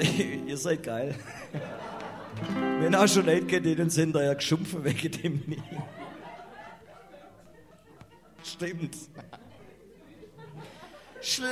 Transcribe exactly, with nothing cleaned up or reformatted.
ihr seid geil. Wenn auch schon nicht geht, dann sind da ja geschumpfen wegen dem nie. Stimmt.